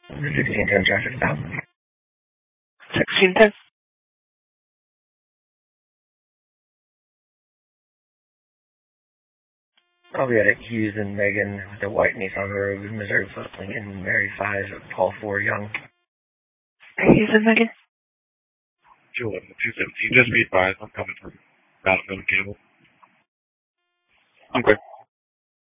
1610 traffic stop. 1610. I'll be at Hughes and Megan with the white Nissan Rogue, Missouri Foot Lincoln, Mary 5, Paul 4 Young. Hughes and Megan? 211, 217, just be advised, I'm coming from Battlefield Cable. I'm clear.